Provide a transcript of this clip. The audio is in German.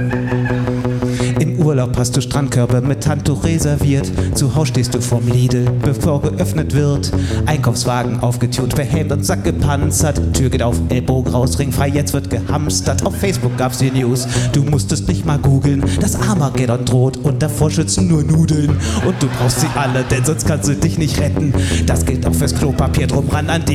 Im Urlaub hast du Strandkörbe mit Handtuch reserviert. Zu Hause stehst du vorm Lidl, bevor geöffnet wird. Einkaufswagen aufgetunt, verhämt und Sack gepanzert. Tür geht auf, Ellbogen raus, ringfrei, jetzt wird gehamstert. Auf Facebook gab's die News, du musstest nicht mal googeln. Das Armageddon droht und davor schützen nur Nudeln. Und du brauchst sie alle, denn sonst kannst du dich nicht retten. Das gilt auch fürs Klopapier drum ran an die